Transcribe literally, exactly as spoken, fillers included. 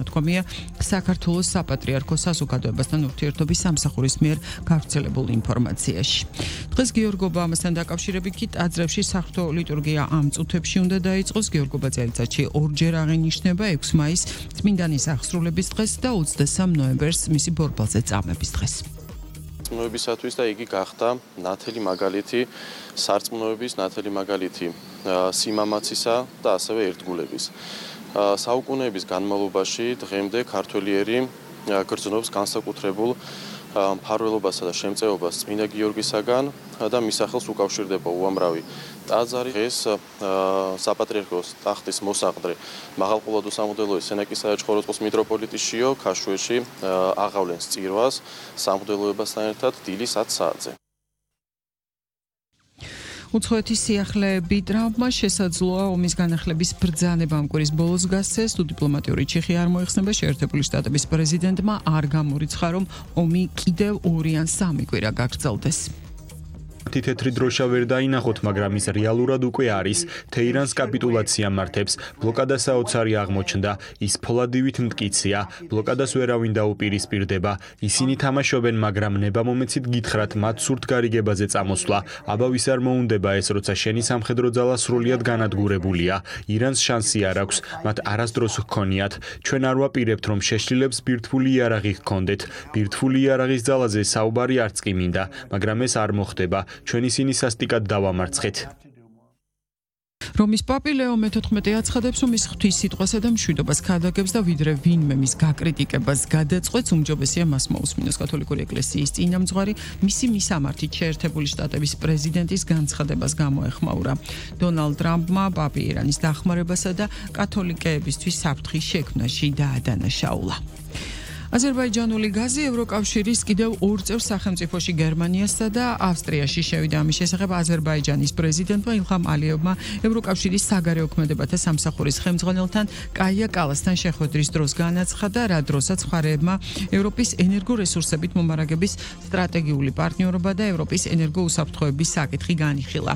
შემოდგომია საქართველოს საპატრიარქოს საზოგადოებასთან ურთიერთობის სამსახურის მიერ გავრცელებულ ინფორმაციაში. დღეს გიორგობა ამასთან დაკავშირებით კი ტაძრებში საღვთო ლიტურგია ამ წუთებში უნდა დაიწყოს. გიორგობა წელიწადში ორჯერ აღინიშნება ექვსი მაისს წმინდანის აღსრულების დღეს და ოცდასამ ნოემბერს მისი ბორბალზე წამების დღეს. სარწმუნოებისათვის და იგი გახდა ნათელი მაგალითი, სარწმუნოების ნათელი მაგალითი სიმამაცისა და ასევე ერთგულების. საუკუნეების განმავლობაში დღემდე ქართველი ერი გრძნობს განსაკუთრებულ მფარველობასა და შემწეობას წმინდა გიორგისაგან და მის სახელს უკავშირდება უამრავი ტაძარი. დღეს საპატრიარქოს ტახტის მოსაყდრე მაღალყოლადო სამღვდელოების სენაკის საეჭყოროწყოს მიტროპოლიტი შიო ქაშვეში აღავლენს წირვას სამღვდელოებასთან ერთად დილის ათ საათზე. უცხოეთის სიახლეები ტრამპმა შესაძლოა ომის განახლების ბრძანება ამ კვირის ბოლოს გასცეს. თუ დიპლომატიური ჩიხი არ მოიხსნება, შეერთებული შტატების პრეზიდენტმა არ გამორიცხა, რომ ომი კიდევ ორი ან სამი კვირა გაგრძელდეს. თეთრი დროშა ვერ დაინახოთ, მაგრამ ის რეალურად უკვე არის. თეირანს კაპიტულაცია მართებს, ბლოკადა საოცარი აღმოჩნდა, ის ფოლადივით მტკიცია, ბლოკადას ვერავინ დაუპირისპირდება. ისინი თამაშობენ, მაგრამ ნებამომეცით გითხრათ მათ სურთ გარიგებაზე წამოსვლა. აბა ვის არ მოუნდება ეს, როცა შენი სამხედრო ძალა სრულიად განადგურებულია. ირანს შანსი არ აქვს, მათ არასდროს ჰქონიათ. ჩვენ არ ვაპირებთ, რომ შეშლილებს ბირთვული იარაღი ჰქონდეთ. ბირთვული იარაღის ძალაზე საუბარი არც კი მინდა, მაგრამ ეს არ მოხდება. ჩვენ ისინი სასტიკად დავამარცხეთ. რომის პაპი ლეო მეთოთხმეტე აცხადებს, რომ ის ღვთის სიტყვასა და მშვიდობას ქადაგებს და ვიდრე ვინმე მის გაკრიტიკებას გადაწყვეტს, უმჯობესია მას მოусმინოს. კათოლიკური ეკლესიის წინამძღვარი მისი მისამართით შეერთებული შტატების პრეზიდენტის განცხადებას გამოეხმაურა. დონალდ ტრამპმა პაპი ირანის დახმარებასა და კათოლიკეებისთვის საფრთხის შექმნაში დაადანაშაულა. აზერბაიჯანული გაზი ევროკავშირის კიდევ ორ წევრ სახელმწიფოში გერმანიასა და ავსტრიაში შევიდა. ამის შესახებ აზერბაიჯანის პრეზიდენტმა ილჰამ ალიევმა ევროკავშირის საგარეო ქმედებათა სამსახურის ხელმძღვანელთან კაია კალასთან შეხვედრის დროს განაცხადა, რა დროსაც მხარეებმა ევროპის ენერგორესურსებით მომარაგების სტრატეგიული პარტნიორობა და ევროპის ენერგოუსაფრთხოების საკითხი განიხილა.